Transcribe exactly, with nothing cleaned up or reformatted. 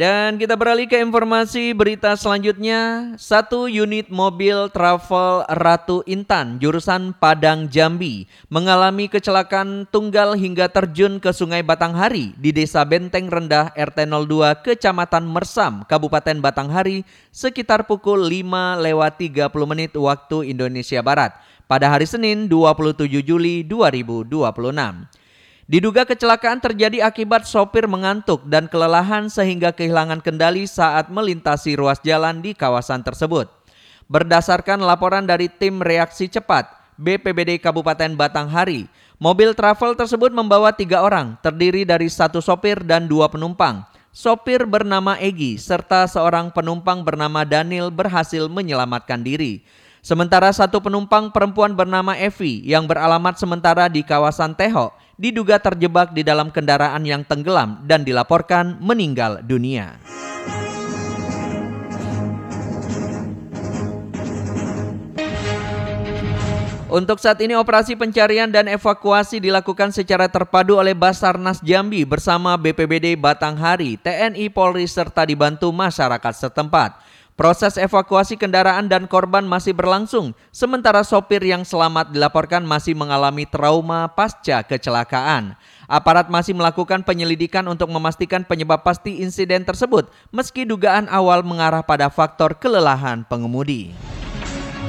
Dan kita beralih ke informasi berita selanjutnya. Satu unit mobil travel Ratu Intan jurusan Padang Jambi mengalami kecelakaan tunggal hingga terjun ke Sungai Batanghari di Desa Benteng Rendah R T nol dua Kecamatan Mersam, Kabupaten Batanghari sekitar pukul lima lewat tiga puluh menit waktu Indonesia Barat pada hari Senin dua puluh tujuh Juli dua ribu dua puluh enam. Diduga kecelakaan terjadi akibat sopir mengantuk dan kelelahan sehingga kehilangan kendali saat melintasi ruas jalan di kawasan tersebut. Berdasarkan laporan dari tim reaksi cepat B P B D Kabupaten Batanghari, mobil travel tersebut membawa tiga orang, terdiri dari satu sopir dan dua penumpang. Sopir bernama Egi serta seorang penumpang bernama Daniel berhasil menyelamatkan diri. Sementara satu penumpang perempuan bernama Evi yang beralamat sementara di kawasan Teho diduga terjebak di dalam kendaraan yang tenggelam dan dilaporkan meninggal dunia. Untuk saat ini operasi pencarian dan evakuasi dilakukan secara terpadu oleh Basarnas Jambi bersama B P B D Batanghari, T N I Polri serta dibantu masyarakat setempat. Proses evakuasi kendaraan dan korban masih berlangsung, sementara sopir yang selamat dilaporkan masih mengalami trauma pasca kecelakaan. Aparat masih melakukan penyelidikan untuk memastikan penyebab pasti insiden tersebut, meski dugaan awal mengarah pada faktor kelelahan pengemudi.